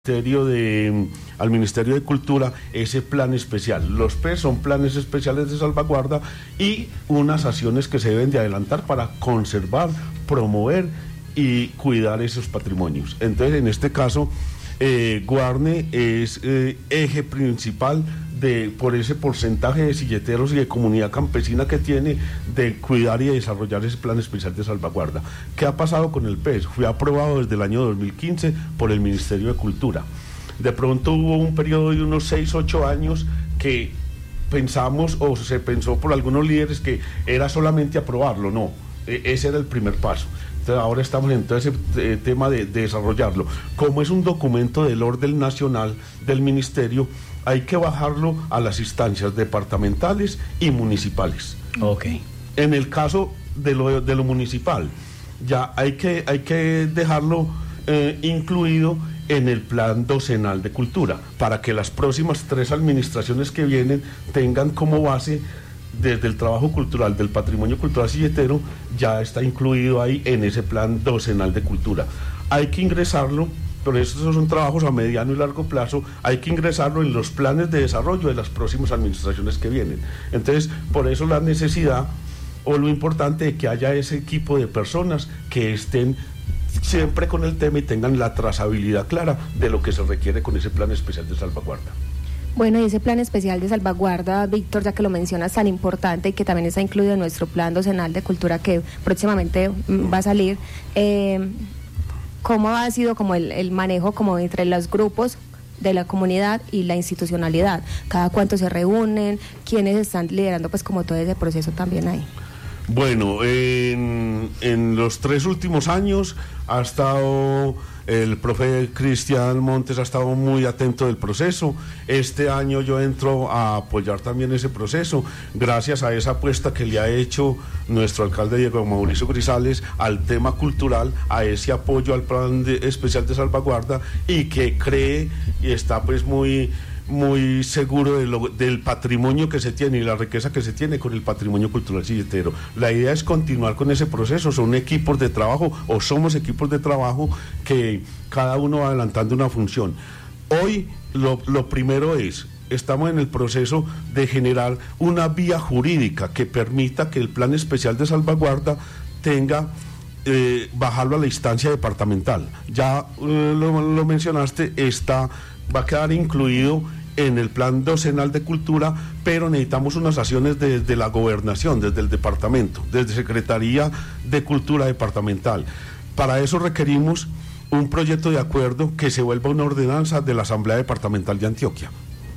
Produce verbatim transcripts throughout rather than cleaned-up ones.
Ministerio de, al Ministerio de Cultura ese plan especial. Los P E S son planes especiales de salvaguarda y unas acciones que se deben de adelantar para conservar, promover y cuidar esos patrimonios. Entonces, en este caso, eh, Guarne es eh, eje principal de por ese porcentaje de silleteros y de comunidad campesina que tiene de cuidar y desarrollar ese plan especial de salvaguarda. ¿Qué ha pasado con el P E S? Fue aprobado desde el año dos mil quince por el Ministerio de Cultura. De pronto hubo un periodo de unos seis, ocho años que pensamos o se pensó por algunos líderes que era solamente aprobarlo. No, e- ese era el primer paso. Entonces, ahora estamos en todo ese eh, tema de, de desarrollarlo. Como es un documento del orden nacional del Ministerio, hay que bajarlo a las instancias departamentales y municipales. Ok. En el caso de lo, de lo municipal, ya hay que, hay que dejarlo eh, incluido en el plan docenal de cultura, para que las próximas tres administraciones que vienen tengan como base, desde el trabajo cultural del patrimonio cultural silletero, ya está incluido ahí en ese plan docenal de cultura. Hay que ingresarlo, pero estos son trabajos a mediano y largo plazo, hay que ingresarlo en los planes de desarrollo de las próximas administraciones que vienen. Entonces, por eso la necesidad o lo importante de que haya ese equipo de personas que estén siempre con el tema y tengan la trazabilidad clara de lo que se requiere con ese plan especial de salvaguarda. Bueno, y ese plan especial de salvaguarda, Víctor, ya que lo mencionas, tan importante y que también está incluido en nuestro plan docenal de cultura que próximamente va a salir, eh, ¿cómo ha sido como el, el manejo como entre los grupos de la comunidad y la institucionalidad? ¿Cada cuánto se reúnen? ¿Quiénes están liderando pues como todo ese proceso también ahí? Bueno, en, en los tres últimos años ha estado el profe Cristian Montes, ha estado muy atento del proceso. Este año yo entro a apoyar también ese proceso, gracias a esa apuesta que le ha hecho nuestro alcalde Diego Mauricio Grisales al tema cultural, a ese apoyo al plan de, especial de salvaguarda, y que cree y está pues muy... muy seguro de lo, del patrimonio que se tiene y la riqueza que se tiene con el patrimonio cultural silletero. La idea es continuar con ese proceso, son equipos de trabajo o somos equipos de trabajo que cada uno va adelantando una función. Hoy lo, lo primero es, estamos en el proceso de generar una vía jurídica que permita que el plan especial de salvaguarda tenga eh, bajarlo a la instancia departamental. Ya eh, lo, lo mencionaste, está, va a quedar incluido en el plan docenal de cultura, pero necesitamos unas acciones desde la gobernación, desde el departamento, desde Secretaría de Cultura departamental. Para eso requerimos un proyecto de acuerdo que se vuelva una ordenanza de la Asamblea Departamental de Antioquia,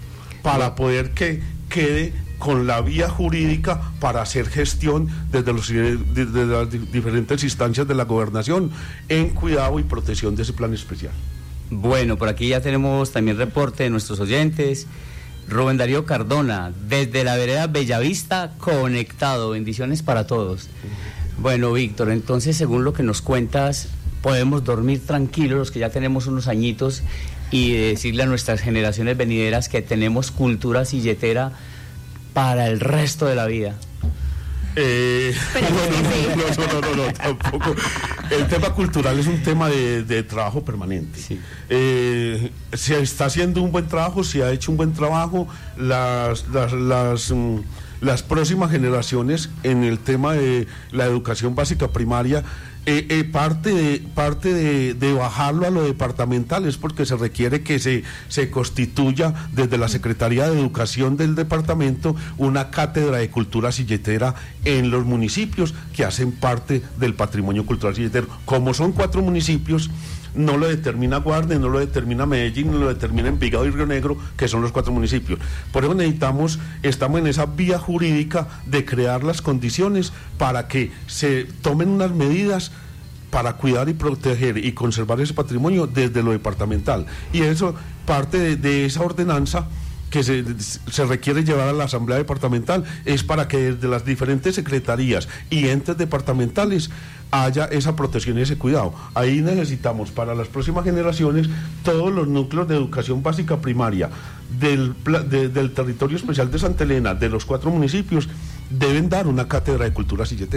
para poder que quede con la vía jurídica para hacer gestión desde, los, desde las diferentes instancias de la gobernación en cuidado y protección de ese plan especial. Bueno, por aquí ya tenemos también reporte de nuestros oyentes. Rubén Darío Cardona, desde la vereda Bellavista, conectado. Bendiciones para todos. Bueno, Víctor, entonces, según lo que nos cuentas, podemos dormir tranquilos los que ya tenemos unos añitos y decirle a nuestras generaciones venideras que tenemos cultura silletera para el resto de la vida. Eh, no, no, no, no, no, no, no, tampoco. El tema cultural es un tema de, de trabajo permanente. Sí. Eh, se está haciendo un buen trabajo, se ha hecho un buen trabajo. Las, las, las, mm, las próximas generaciones en el tema de la educación básica primaria, Eh, eh, parte de parte de, de bajarlo a lo departamental es porque se requiere que se, se constituya desde la Secretaría de Educación del departamento una cátedra de cultura silletera en los municipios que hacen parte del patrimonio cultural silletero. Como son cuatro municipios, no lo determina Guarne, no lo determina Medellín, no lo determina Envigado y Río Negro, que son los cuatro municipios. Por eso necesitamos, estamos en esa vía jurídica de crear las condiciones para que se tomen unas medidas para cuidar y proteger y conservar ese patrimonio desde lo departamental. Y eso, parte de, de esa ordenanza que se, se requiere llevar a la Asamblea Departamental, es para que desde las diferentes secretarías y entes departamentales haya esa protección y ese cuidado. Ahí necesitamos para las próximas generaciones todos los núcleos de educación básica primaria del, de, del territorio especial de Santa Elena, de los cuatro municipios, deben dar una cátedra de cultura silletera.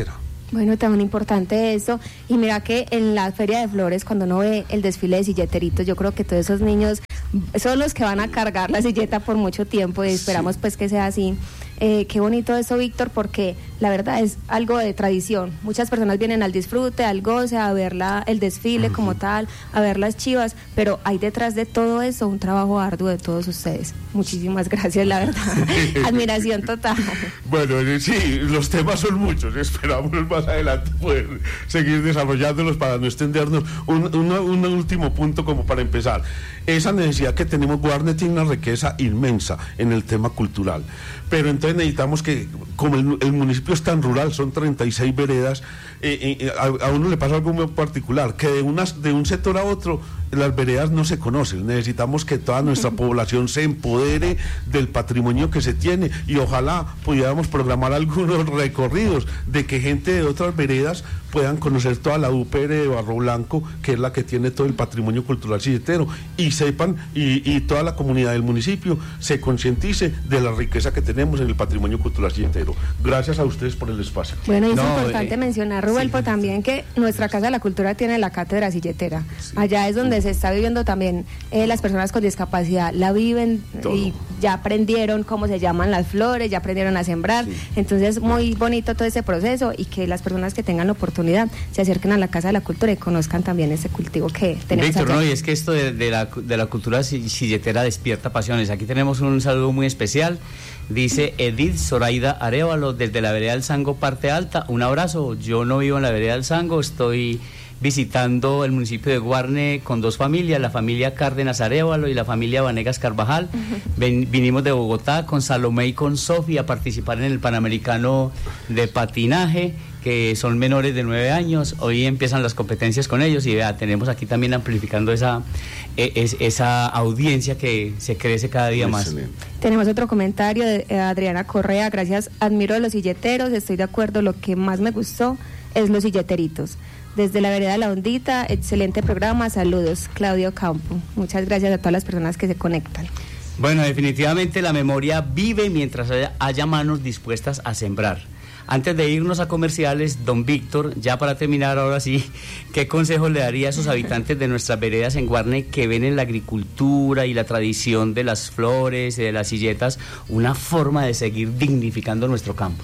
Bueno, también importante eso. Y mira que en la Feria de Flores, cuando uno ve el desfile de silleteritos, yo creo que todos esos niños son los que van a cargar la silleta por mucho tiempo y esperamos sí. pues que sea así. Eh, qué bonito eso, Víctor, porque la verdad es algo de tradición. Muchas personas vienen al disfrute, al goce, a ver la, el desfile uh-huh. como tal, a ver las chivas, pero hay detrás de todo eso un trabajo arduo de todos ustedes. Muchísimas gracias, la verdad. Admiración total. Bueno, sí, los temas son muchos. Esperamos más adelante poder seguir desarrollándolos para no extendernos. Un, un, un último punto como para empezar. Esa necesidad que tenemos, Guarne tiene una riqueza inmensa en el tema cultural. Pero entonces necesitamos que, como el, el municipio es tan rural, son treinta y seis veredas, eh, eh, a, a uno le pasa algo muy particular, que de, unas, de un sector a otro las veredas no se conocen. Necesitamos que toda nuestra población se empodere del patrimonio que se tiene y ojalá pudiéramos programar algunos recorridos de que gente de otras veredas puedan conocer toda la U P R de Barro Blanco, que es la que tiene todo el patrimonio cultural silletero, y sepan, y, y toda la comunidad del municipio se concientice de la riqueza que tenemos en el patrimonio cultural silletero. Gracias a ustedes por el espacio. Bueno, y es no, importante eh, mencionar, Rubelpo, sí. también que nuestra Casa de la Cultura tiene la cátedra silletera. Sí. Allá es donde se está viviendo también, eh, las personas con discapacidad la viven todo. Y ya aprendieron cómo se llaman las flores, ya aprendieron a sembrar, sí. Entonces muy bonito todo ese proceso y que las personas que tengan la oportunidad se acerquen a la Casa de la Cultura y conozcan también ese cultivo que tenemos. Víctor, allá. No, y es que esto de, de, la, de la cultura silletera despierta pasiones. Aquí tenemos un saludo muy especial. Dice Edith Zoraida Arévalo desde la vereda del Sango, parte alta. Un abrazo. Yo no vivo en la vereda del Sango, estoy visitando el municipio de Guarne con dos familias, la familia Cárdenas Arévalo y la familia Vanegas Carvajal. Uh-huh. Ven, vinimos de Bogotá con Salomé y con Sofía a participar en el Panamericano de patinaje, que son menores de nueve años. Hoy empiezan las competencias con ellos y vea, tenemos aquí también amplificando esa, es, esa audiencia que se crece cada día más. Tenemos otro comentario de eh, Adriana Correa. Gracias, admiro a los silleteros, estoy de acuerdo, lo que más me gustó es los silleteritos. Desde la vereda La Hondita, excelente programa, saludos, Claudio Campo. Muchas gracias a todas las personas que se conectan. Bueno, definitivamente la memoria vive mientras haya, haya manos dispuestas a sembrar. Antes de irnos a comerciales, don Víctor, ya para terminar ahora sí, ¿qué consejo le daría a esos habitantes de nuestras veredas en Guarne que ven en la agricultura y la tradición de las flores y de las silletas una forma de seguir dignificando nuestro campo?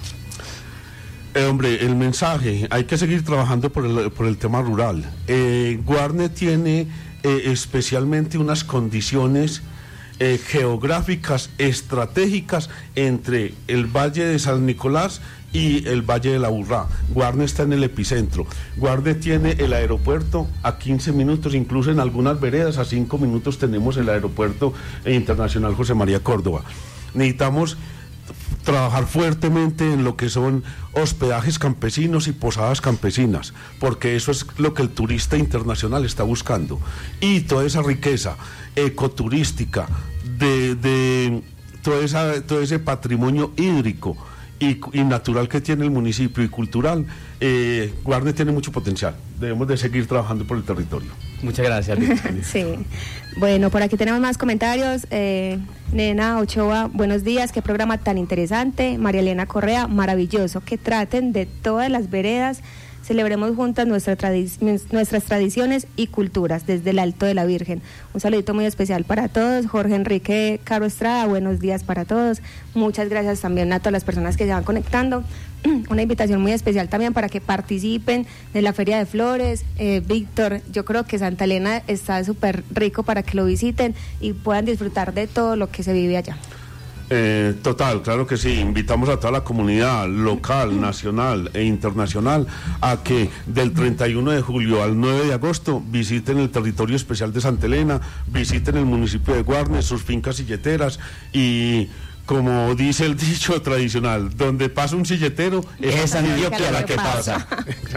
Eh, hombre, el mensaje, hay que seguir trabajando por el, por el tema rural. Eh, Guarne tiene eh, especialmente unas condiciones eh, geográficas estratégicas entre el Valle de San Nicolás y el Valle de la Burrá. Guarne está en el epicentro. Guarne tiene el aeropuerto a quince minutos, incluso en algunas veredas a cinco minutos tenemos el aeropuerto internacional José María Córdoba. Necesitamos trabajar fuertemente en lo que son hospedajes campesinos y posadas campesinas, porque eso es lo que el turista internacional está buscando. Y toda esa riqueza ecoturística, de, de toda esa, todo ese patrimonio hídrico y, y natural que tiene el municipio y cultural, eh, Guarne tiene mucho potencial. Debemos de seguir trabajando por el territorio. Muchas gracias. Sí. Bueno, por aquí tenemos más comentarios. Eh, Nena Ochoa, buenos días, qué programa tan interesante. María Elena Correa, maravilloso, que traten de todas las veredas. Celebremos juntas nuestra tradi- nuestras tradiciones y culturas desde el Alto de la Virgen. Un saludito muy especial para todos. Jorge Enrique Caro Estrada, buenos días para todos. Muchas gracias también a todas las personas que se van conectando. Una invitación muy especial también para que participen de la Feria de Flores. Eh, Víctor, yo creo que Santa Elena está súper rico para que lo visiten y puedan disfrutar de todo lo que se vive allá. Eh, total, claro que sí. Invitamos a toda la comunidad local, nacional e internacional a que del treinta y uno de julio al nueve de agosto visiten el territorio especial de Santa Elena, visiten el municipio de Guarne, sus fincas silleteras y, como dice el dicho tradicional, donde pasa un silletero es Antioquia la que pasa.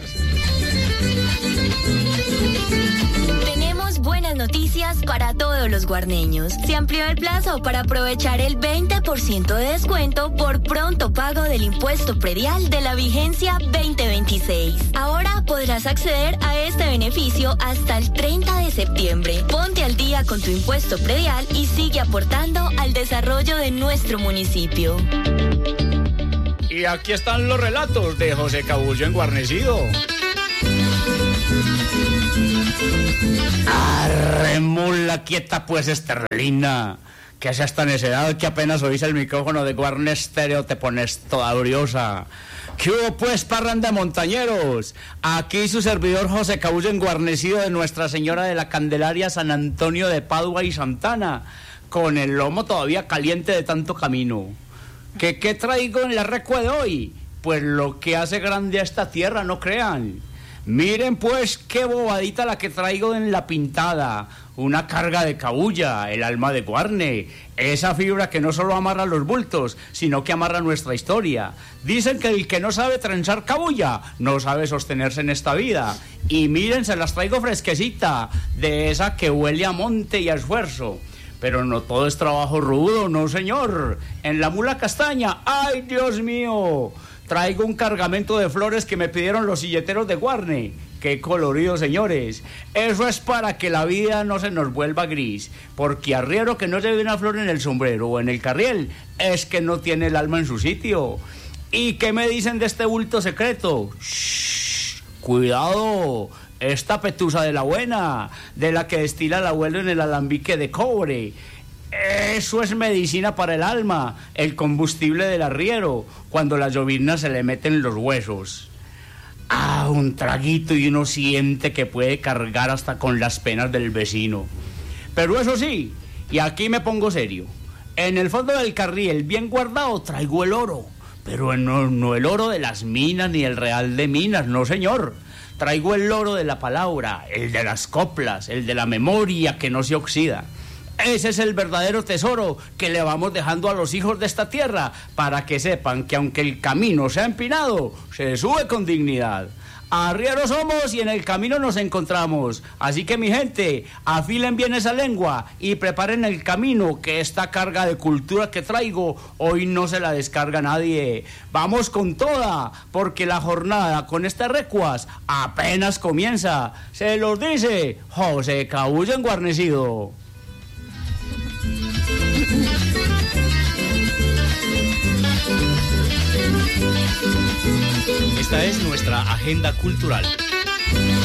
Buenas noticias para todos los guarneños. Se amplió el plazo para aprovechar el veinte por ciento de descuento por pronto pago del impuesto predial de la vigencia veinte veintiséis. Ahora podrás acceder a este beneficio hasta el treinta de septiembre. Ponte al día con tu impuesto predial y sigue aportando al desarrollo de nuestro municipio. Y aquí están los relatos de José Cabullo Enguarnecido. Arre, mula, quieta pues, esterlina. ¿Qué es esta necedad que apenas oís el micrófono de Guarne Estéreo te pones toda briosa? ¿Qué hubo pues, parranda de montañeros? Aquí su servidor José Cabullo Enguarnecido de Nuestra Señora de la Candelaria, San Antonio de Padua y Santana, con el lomo todavía caliente de tanto camino. ¿Qué, qué traigo en la recua de hoy? Pues lo que hace grande a esta tierra, no crean. Miren pues qué bobadita la que traigo en la pintada. Una carga de cabulla, el alma de Guarne. Esa fibra que no solo amarra los bultos, sino que amarra nuestra historia. Dicen que el que no sabe trenzar cabulla, no sabe sostenerse en esta vida. Y miren, se las traigo fresquecita, de esa que huele a monte y a esfuerzo. Pero no todo es trabajo rudo, no señor. En la mula castaña, ¡ay Dios mío! Traigo un cargamento de flores que me pidieron los silleteros de Guarne. ¡Qué colorido, señores! Eso es para que la vida no se nos vuelva gris. Porque arriero que no lleve una flor en el sombrero o en el carriel es que no tiene el alma en su sitio. ¿Y qué me dicen de este bulto secreto? ¡Shh! ¡Cuidado! Esta petusa de la buena, de la que destila el abuelo en el alambique de cobre. Eso es medicina para el alma, el combustible del arriero, cuando la llovizna se le mete en los huesos. Ah, un traguito y uno siente que puede cargar hasta con las penas del vecino. Pero eso sí, y aquí me pongo serio, en el fondo del carriel bien guardado traigo el oro, pero no, no el oro de las minas ni el real de minas, no señor. Traigo el oro de la palabra, el de las coplas, el de la memoria que no se oxida. Ese es el verdadero tesoro que le vamos dejando a los hijos de esta tierra, para que sepan que aunque el camino sea empinado, se sube con dignidad. Arrieros somos y en el camino nos encontramos. Así que mi gente, afilen bien esa lengua y preparen el camino, que esta carga de cultura que traigo hoy no se la descarga nadie. Vamos con toda, porque la jornada con estas recuas apenas comienza. Se los dice José Cabullo Enguarnecido. Esta es nuestra agenda cultural.